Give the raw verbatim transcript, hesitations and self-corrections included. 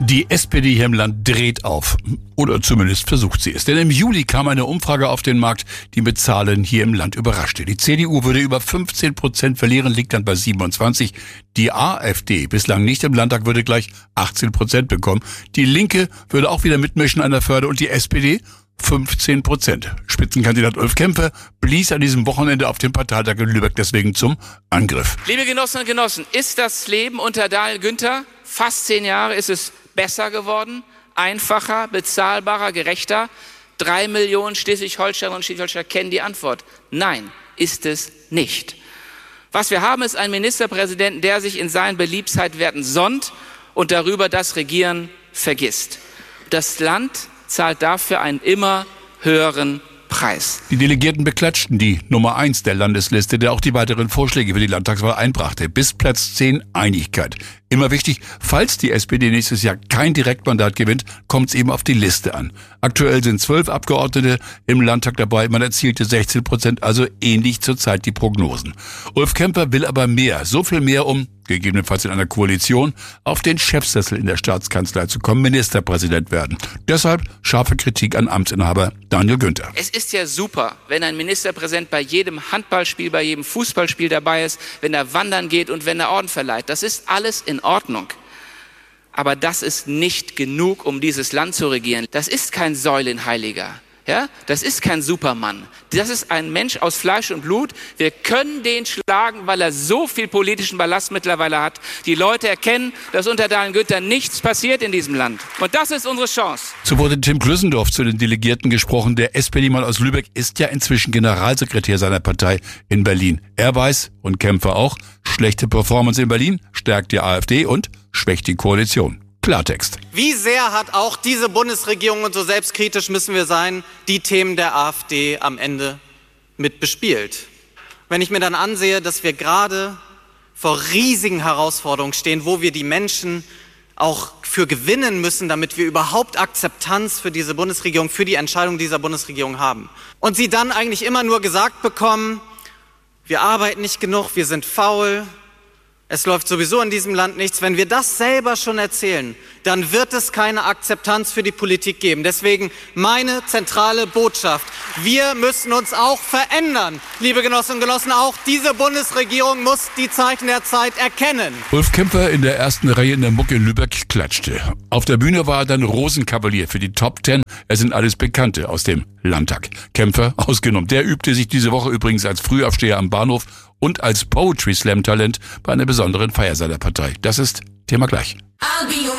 Die S P D hier im Land dreht auf. Oder zumindest versucht sie es. Denn im Juli kam eine Umfrage auf den Markt, die mit Zahlen hier im Land überraschte. Die C D U würde über fünfzehn Prozent verlieren, liegt dann bei siebenundzwanzig. Die AfD, bislang nicht im Landtag, würde gleich achtzehn Prozent bekommen. Die Linke würde auch wieder mitmischen an der Förde und die S P D fünfzehn Prozent. Spitzenkandidat Ulf Kemper blies an diesem Wochenende auf dem Parteitag in Lübeck deswegen zum Angriff. Liebe Genossinnen und Genossen, ist das Leben unter Daniel Günther fast zehn Jahre, ist es besser geworden, einfacher, bezahlbarer, gerechter? Drei Millionen Schleswig-Holsteiner und Schleswig-Holsteiner kennen die Antwort. Nein, ist es nicht. Was wir haben, ist ein Ministerpräsidenten, der sich in seinen Beliebtheitswerten sonnt und darüber das Regieren vergisst. Das Land zahlt dafür einen immer höheren Preis. Die Delegierten beklatschten die Nummer eins der Landesliste, der auch die weiteren Vorschläge für die Landtagswahl einbrachte. Bis Platz zehn Einigkeit. Immer wichtig, falls die S P D nächstes Jahr kein Direktmandat gewinnt, kommt es eben auf die Liste an. Aktuell sind zwölf Abgeordnete im Landtag dabei. Man erzielte sechzehn Prozent, also ähnlich zurzeit die Prognosen. Ulf Kemper will aber mehr, so viel mehr, um gegebenenfalls in einer Koalition auf den Chefsessel in der Staatskanzlei zu kommen, Ministerpräsident werden. Deshalb scharfe Kritik an Amtsinhaber Daniel Günther. Es ist ja super, wenn ein Ministerpräsident bei jedem Handballspiel, bei jedem Fußballspiel dabei ist, wenn er wandern geht und wenn er Orden verleiht. Das ist alles in Ordnung. Aber das ist nicht genug, um dieses Land zu regieren. Das ist kein Säulenheiliger. Ja, das ist kein Supermann. Das ist ein Mensch aus Fleisch und Blut. Wir können den schlagen, weil er so viel politischen Ballast mittlerweile hat. Die Leute erkennen, dass unter Daniel Günther nichts passiert in diesem Land. Und das ist unsere Chance. So wurde Tim Klüssendorf zu den Delegierten gesprochen. Der S P D-Mann aus Lübeck ist ja inzwischen Generalsekretär seiner Partei in Berlin. Er weiß, und Kämpfer auch, schlechte Performance in Berlin stärkt die AfD und schwächt die Koalition. Klartext. Wie sehr hat auch diese Bundesregierung, und so selbstkritisch müssen wir sein, die Themen der AfD am Ende mit bespielt? Wenn ich mir dann ansehe, dass wir gerade vor riesigen Herausforderungen stehen, wo wir die Menschen auch für gewinnen müssen, damit wir überhaupt Akzeptanz für diese Bundesregierung, für die Entscheidung dieser Bundesregierung haben. Und sie dann eigentlich immer nur gesagt bekommen, wir arbeiten nicht genug, wir sind faul, es läuft sowieso in diesem Land nichts. Wenn wir das selber schon erzählen, dann wird es keine Akzeptanz für die Politik geben. Deswegen meine zentrale Botschaft. Wir müssen uns auch verändern, liebe Genossinnen und Genossen. Auch diese Bundesregierung muss die Zeichen der Zeit erkennen. Ulf Kemper in der ersten Reihe in der Mucke in Lübeck klatschte. Auf der Bühne war er dann Rosenkavalier für die Top Ten. Es sind alles Bekannte aus dem Landtag. Kämpfer ausgenommen. Der übte sich diese Woche übrigens als Frühaufsteher am Bahnhof und als Poetry Slam Talent bei einer besonderen Feier seiner Partei. Das ist Thema gleich.